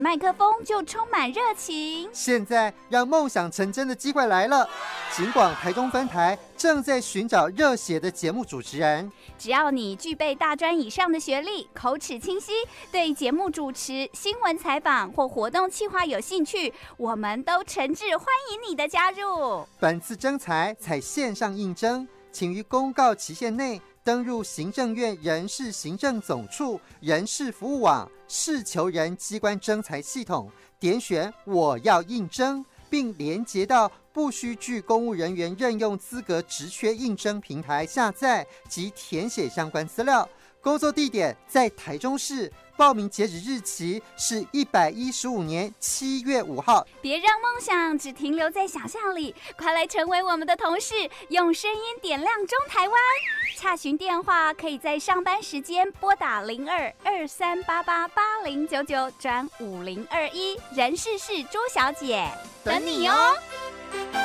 麦克风就充满热情。 现在让梦想成真的机会来了，警广台中分台正在寻找热血的节目主持人。 只要你具备大专以上的学历，口齿清晰，对节目主持、新闻采访或活动企划有兴趣，我们都诚挚欢迎你的加入。 本次征才采线上应征，请于公告期限内登入行政院人事行政总处人事服务网事求人机关征才系统，点选我要应征，并连结到不需具公务人员任用资格职缺应征平台下载及填写相关资料。工作地点在台中市，报名截止日期是115年7月5号。 别让梦想只停留在想象里，快来成为我们的同事，用声音点亮中台湾。洽询电话可以在上班时间拨打02-2388-8099转5021，人事是朱小姐，等你哦。